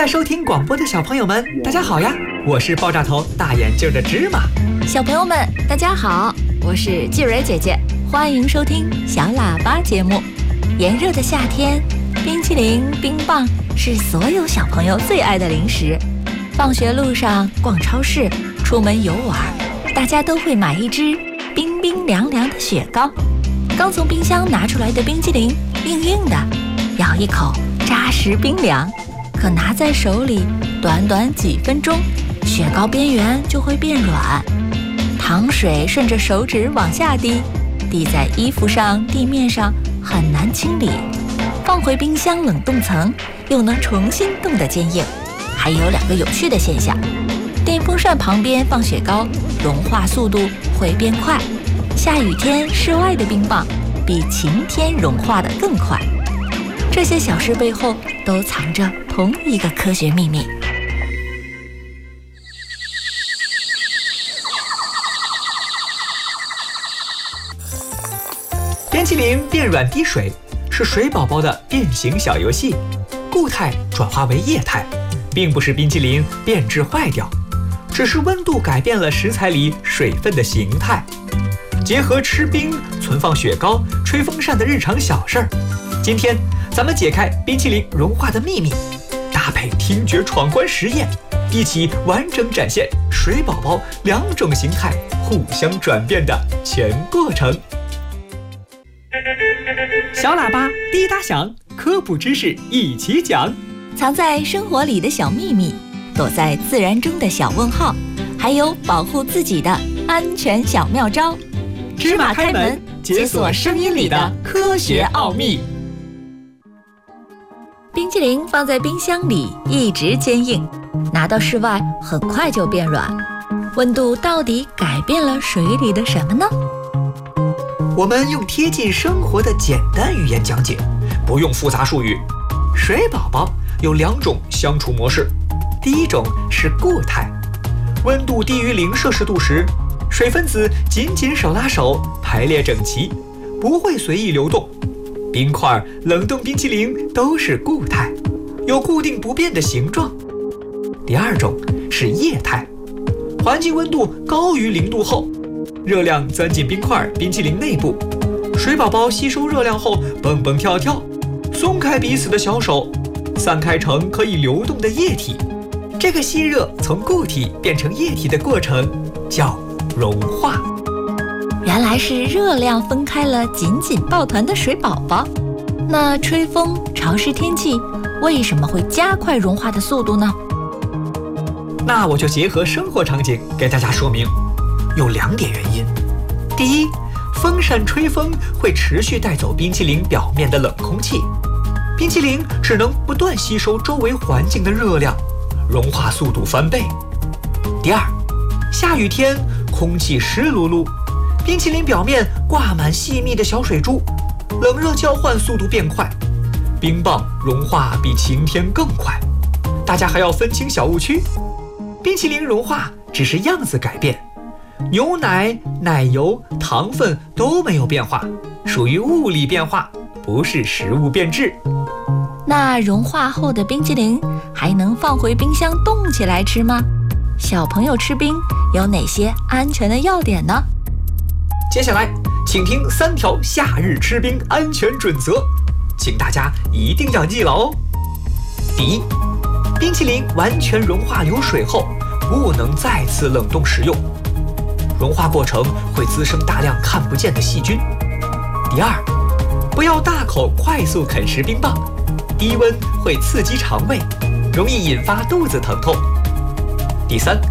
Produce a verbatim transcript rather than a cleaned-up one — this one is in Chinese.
在收听广播的小朋友们，大家好呀！我是爆炸头大眼镜的芝麻。 小朋友们，大家好，我是季蕊姐姐，欢迎收听小喇叭节目。炎热的夏天，冰淇淋、冰棒是所有小朋友最爱的零食。放学路上、逛超市、出门游玩，大家都会买一支冰冰凉凉的雪糕。刚从冰箱拿出来的冰淇淋，硬硬的，咬一口扎实冰凉。可拿在手里，短短几分钟，雪糕边缘就会变软，糖水顺着手指往下滴，滴在衣服上、地面上，很难清理。放回冰箱冷冻层，又能重新冻得坚硬。还有两个有趣的现象：电风扇旁边放雪糕，融化速度会变快；下雨天室外的冰棒比晴天融化得更快。这些小事背后都藏着同一个科学秘密。 冰淇淋变软滴水是水宝宝的变形小游戏，固态转化为液态，并不是冰淇淋变质坏掉，只是温度改变了食材里水分的形态。结合吃冰、存放雪糕、吹风扇的日常小事儿，今天咱们解开冰淇淋融化的秘密，搭配听觉闯关实验，一起完整展现水宝宝两种形态互相转变的全过程。小喇叭滴答响，科普知识一起讲。 藏在生活里的小秘密，躲在自然中的小问号，还有保护自己的安全小妙招。 芝麻开门，解锁声音里的科学奥秘。 冰淇淋放在冰箱里一直坚硬，拿到室外很快就变软。温度到底改变了水里的什么呢？ 我们用贴近生活的简单语言讲解，不用复杂术语。水宝宝有两种相处模式，第一种是固态，温度低于零摄氏度时，水分子紧紧手拉手，排列整齐，不会随意流动。冰块、冷冻冰淇淋都是固态，有固定不变的形状。第二种是液态，环境温度高于零度后，热量钻进冰块、冰淇淋内部，水宝宝吸收热量后蹦蹦跳跳，松开彼此的小手，散开成可以流动的液体。这个吸热从固体变成液体的过程叫融化。 原来是热量分开了紧紧抱团的水宝宝。那吹风、潮湿天气为什么会加快融化的速度呢？ 那我就结合生活场景给大家说明，有两点原因。第一，风扇吹风会持续带走冰淇淋表面的冷空气，冰淇淋只能不断吸收周围环境的热量，融化速度翻倍。第二，下雨天空气湿漉漉，冰淇淋表面挂满细密的小水珠，冷热交换速度变快，冰棒融化比晴天更快。大家还要分清小误区，冰淇淋融化只是样子改变，牛奶、奶油、糖分都没有变化，属于物理变化，不是食物变质。 那融化后的冰淇淋还能放回冰箱冻起来吃吗？小朋友吃冰有哪些安全的要点呢？ 接下来请听三条夏日吃冰安全准则，请大家一定要记牢哦。第一，冰淇淋完全融化流水后，不能再次冷冻食用，融化过程会滋生大量看不见的细菌。第二，不要大口快速啃食冰棒，低温会刺激肠胃，容易引发肚子疼痛。第三，